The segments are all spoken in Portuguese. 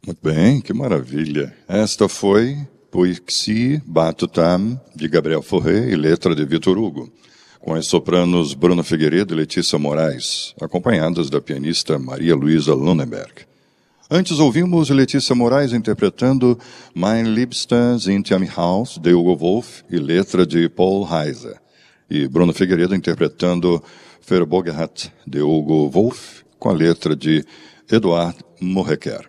Muito bem, que maravilha. Esta foi Poixi Batutam, de Gabriel Fauré e letra de Vitor Hugo, com as sopranos Bruna Figueiredo e Letícia Moraes, acompanhadas da pianista Maria Luísa Lunenberg. Antes ouvimos Letícia Moraes interpretando Mein Liebstes in Tiam Haus, de Hugo Wolf, e letra de Paul Heiser, e Bruna Figueiredo interpretando Verbogenheit, de Hugo Wolf, com a letra de Eduard Murreker.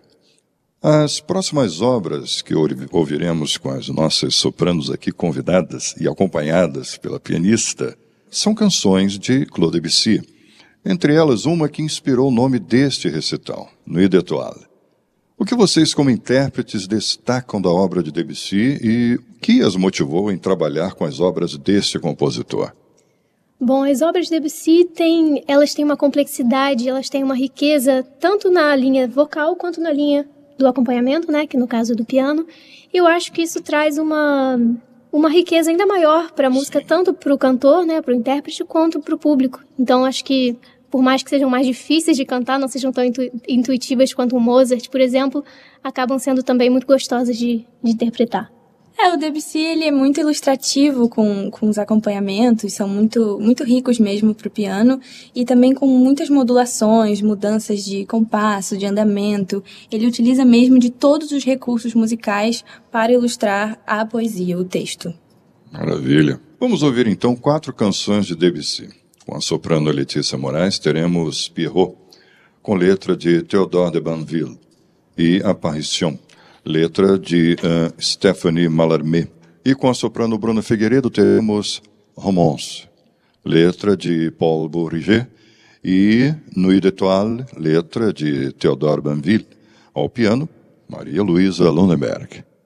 As próximas obras que ouviremos com as nossas sopranos aqui convidadas e acompanhadas pela pianista são canções de Claude Debussy, entre elas uma que inspirou o nome deste recital, Nuit d'Étoiles. O que vocês, como intérpretes, destacam da obra de Debussy e o que as motivou em trabalhar com as obras deste compositor? Bom, as obras de Debussy elas têm uma complexidade, elas têm uma riqueza, tanto na linha vocal quanto na linha do acompanhamento, né, que no caso é do piano. E eu acho que isso traz uma riqueza ainda maior para a música, tanto para o cantor, né, para o intérprete, quanto para o público. Então, acho que, por mais que sejam mais difíceis de cantar, não sejam tão intuitivas quanto o Mozart, por exemplo, acabam sendo também muito gostosas de interpretar. O Debussy ele é muito ilustrativo com os acompanhamentos, são muito, muito ricos mesmo para o piano, e também com muitas modulações, mudanças de compasso, de andamento. Ele utiliza mesmo de todos os recursos musicais para ilustrar a poesia, o texto. Maravilha. Vamos ouvir então 4 canções de Debussy. Com a soprano Letícia Moraes teremos Pierrot, com letra de Théodore de Banville, e Apparition, letra de Stéphanie Mallarmé. E com a soprano Bruna Figueiredo teremos Romance, letra de Paul Bourget, e Nuit d'Étoiles, letra de Théodore Banville. Ao piano, Maria Luísa Lunenberg.